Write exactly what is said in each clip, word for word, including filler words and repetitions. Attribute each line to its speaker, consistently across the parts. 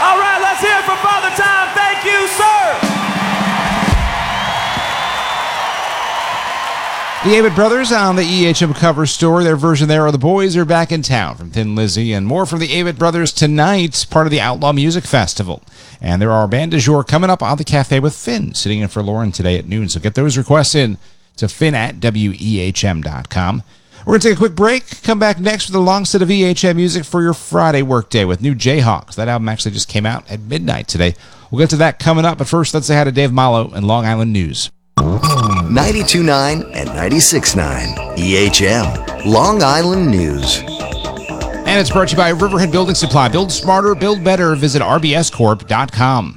Speaker 1: All right, let's hear it for Father Time. Thank you, sir.
Speaker 2: The Avett Brothers on the E H M cover story. Their version there of The Boys Are Back in Town from Thin Lizzy, and more from the Avett Brothers tonight, part of the Outlaw Music Festival. And there are band du jour coming up on the Cafe with Finn, sitting in for Lauren today at noon. So get those requests in to Finn at W E H M dot com. We're going to take a quick break, come back next with a long set of E H M music for your Friday workday with new Jayhawks. That album actually just came out at midnight today. We'll get to that coming up, but first let's say hi to Dave Malo and Long Island News.
Speaker 3: ninety-two point nine and ninety-six point nine E H M, Long Island News.
Speaker 2: And it's brought to you by Riverhead Building Supply. Build smarter, build better. Visit R B S corp dot com.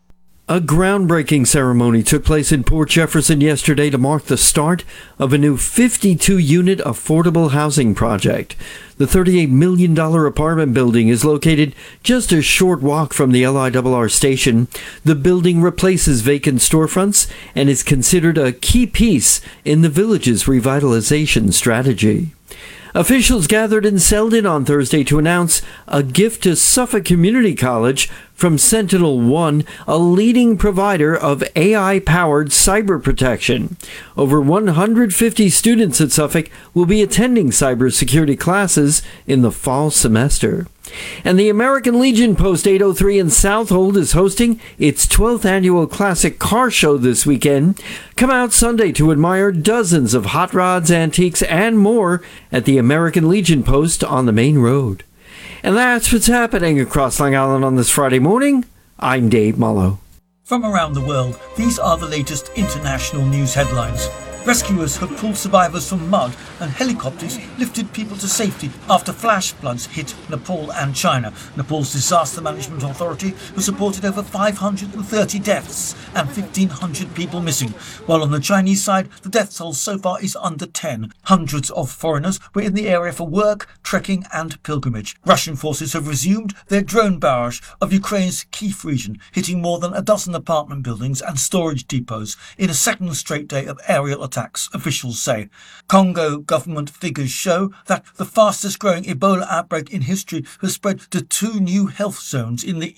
Speaker 4: A groundbreaking ceremony took place in Port Jefferson yesterday to mark the start of a new fifty-two unit affordable housing project. The thirty-eight million dollars apartment building is located just a short walk from the L I R R station. The building replaces vacant storefronts and is considered a key piece in the village's revitalization strategy. Officials gathered in Selden on Thursday to announce a gift to Suffolk Community College from Sentinel One, a leading provider of A I-powered cyber protection. Over one hundred fifty students at Suffolk will be attending cybersecurity classes in the fall semester. And the American Legion Post eight oh three in Southold is hosting its twelfth annual classic car show this weekend. Come out Sunday to admire dozens of hot rods, antiques, and more at the American Legion Post on the main road. And that's what's happening across Long Island on this Friday morning. I'm Dave Mullo.
Speaker 5: From around the world, these are the latest international news headlines. Rescuers have pulled survivors from mud and helicopters lifted people to safety after flash floods hit Nepal and China. Nepal's Disaster Management Authority has reported over five hundred thirty deaths and fifteen hundred people missing, while on the Chinese side, the death toll so far is under ten. Hundreds of foreigners were in the area for work, trekking and pilgrimage. Russian forces have resumed their drone barrage of Ukraine's Kyiv region, hitting more than a dozen apartment buildings and storage depots in a second straight day of aerial attacks. Attacks, officials say. Congo government figures show that the fastest growing Ebola outbreak in history has spread to two new health zones in the